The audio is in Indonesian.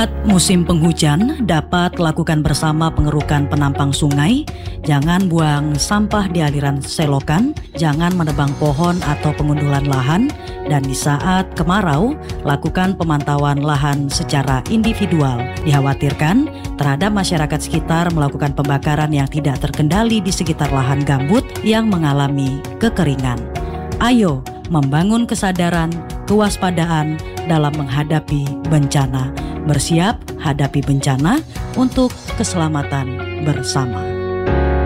Saat musim penghujan, dapat lakukan bersama pengerukan penampang sungai, jangan buang sampah di aliran selokan, jangan menebang pohon atau pengundulan lahan, dan di saat kemarau, lakukan pemantauan lahan secara individual. Dikhawatirkan terhadap masyarakat sekitar melakukan pembakaran yang tidak terkendali di sekitar lahan gambut yang mengalami kekeringan. Ayo membangun kesadaran, kewaspadaan dalam menghadapi bencana. Bersiap hadapi bencana untuk keselamatan bersama.